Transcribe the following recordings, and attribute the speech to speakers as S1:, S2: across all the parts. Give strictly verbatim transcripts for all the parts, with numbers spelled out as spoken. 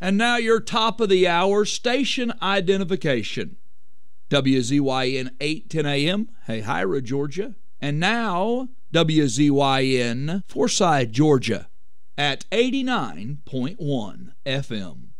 S1: And now your top of the hour station identification. W Z Y N eight ten A M, hey, Hyra, Georgia. And now W Z Y N Forsyth, Georgia at eighty-nine point one F M.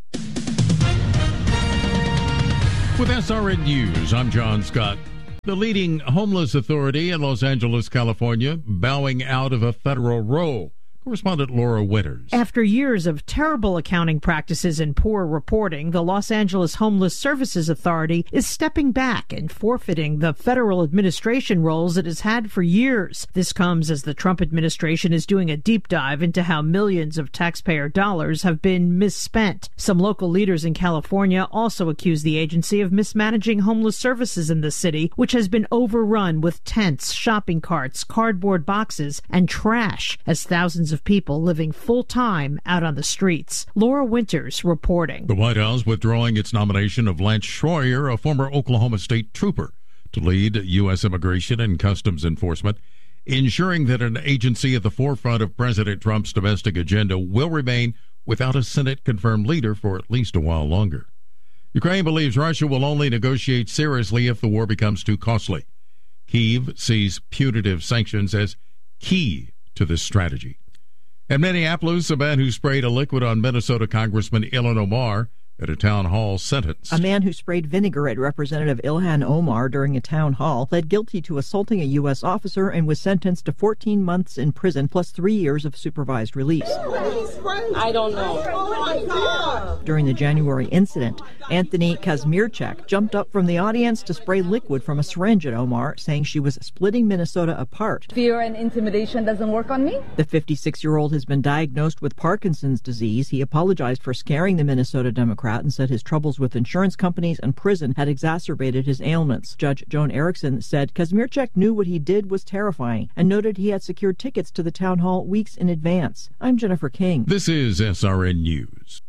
S2: With S R N News, I'm John Scott. The leading homeless authority in Los Angeles, California, bowing out of a federal role. Correspondent Laura Winters.
S3: After years of terrible accounting practices and poor reporting, the Los Angeles Homeless Services Authority is stepping back and forfeiting the federal administration roles it has had for years. This comes as the Trump administration is doing a deep dive into how millions of taxpayer dollars have been misspent. Some local leaders in California also accuse the agency of mismanaging homeless services in the city, which has been overrun with tents, shopping carts, cardboard boxes, and trash, as thousands of people living full-time out on the streets. Laura Winters reporting.
S2: The White House withdrawing its nomination of Lance Schroyer, a former Oklahoma State trooper, to lead U S Immigration and Customs Enforcement, ensuring that an agency at the forefront of President Trump's domestic agenda will remain without a Senate-confirmed leader for at least a while longer. Ukraine believes Russia will only negotiate seriously if the war becomes too costly. Kyiv sees punitive sanctions as key to this strategy. In Minneapolis, a man who sprayed a liquid on Minnesota Congressman Ilhan Omar at a town hall sentenced.
S4: A man who sprayed vinegar at Representative Ilhan Omar during a town hall pled guilty to assaulting a U S officer and was sentenced to fourteen months in prison plus three years of supervised release.
S5: I don't know. Oh my God.
S4: During the January incident, Anthony Kazmierczak jumped up from the audience to spray liquid from a syringe at Omar, saying she was splitting Minnesota apart.
S5: Fear and intimidation doesn't work on me?
S4: The fifty-six-year-old has been diagnosed with Parkinson's disease. He apologized for scaring the Minnesota Democrat and said his troubles with insurance companies and prison had exacerbated his ailments. Judge Joan Erickson said Kazmierczak knew what he did was terrifying and noted he had secured tickets to the town hall weeks in advance. I'm Jennifer King.
S2: This is S R N News.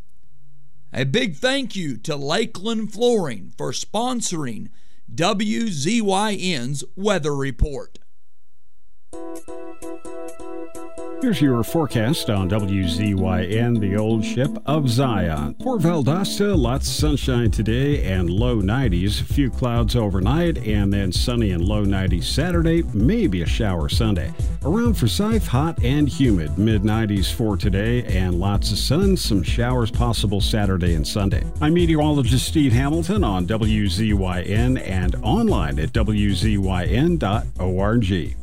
S1: A big thank you to Lakeland Flooring for sponsoring W Z Y N's Weather Report.
S6: Here's your forecast on W Z Y N, the old ship of Zion. For Valdosta, lots of sunshine today and low nineties. A few clouds overnight and then sunny and low nineties Saturday, maybe a shower Sunday. Around Forsyth, hot and humid, mid nineties for today and lots of sun, some showers possible Saturday and Sunday. I'm meteorologist Steve Hamilton on W Z Y N and online at W Z Y N dot org.